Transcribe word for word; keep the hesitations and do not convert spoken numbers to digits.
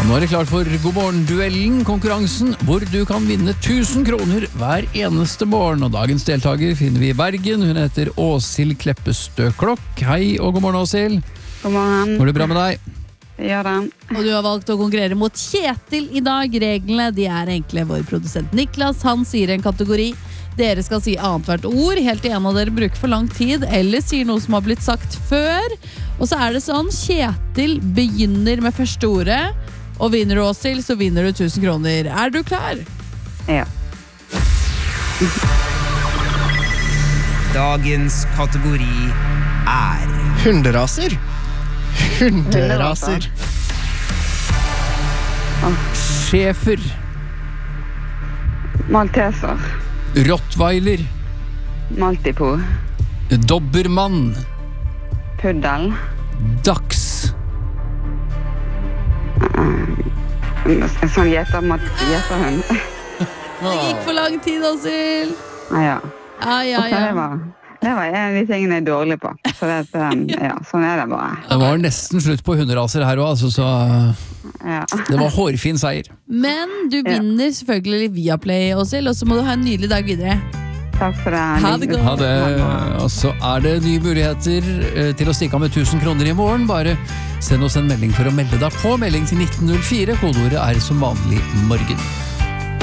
Nå er det klart for God morgen-duellen, konkurransen, hvor du kan vinne tusen kroner hver eneste morgen. Og dagens deltaker finner vi i Bergen. Hun heter Åshild Kleppestø Klokk. Hei og god morgen, Åshild. God morgen. Går det bra med deg? Ja da. Og du har valgt å konkurrere mot Kjetil i dag. Reglene de er enkle. Vår produsent Niklas, han sier en kategori. Dere skal si annet hvert ord, helt til en av dere bruker for lang tid, eller sier noe som har blitt sagt før. Og så er det sånn, Kjetil begynner med første ordet, og vinner du Åshild, så vinner du tusen kroner. Er du klar? Ja. Dagens kategori er Hunderaser. Hunderaser. Schäfer. Malteser. Rottweiler. Maltipo. Dobbermann. Puddel. Dachs. En sånn gjetermat, gjeterhund. Det gikk for lang tid, Åshild. Ah, ja. Ja, ja, Og så ja. det var, det var en av de tingene jeg er dårlig på. Så det, um, ja, sånn er det bare. Det var nesten slutt på hunderaser her også, altså, så Ja. det var hårfin seier. Men du vinner selvfølgelig via Play, Åshild, og så må du ha en nydelig dag videre. Takk for det. Ha det godt. Ha det. Og så er det nye muligheter eh, til å stikke av med tusen kroner i morgen. Bare send oss en melding for å melde deg på. Melding til nitten null fire. Kodeordet er som vanlig morgen.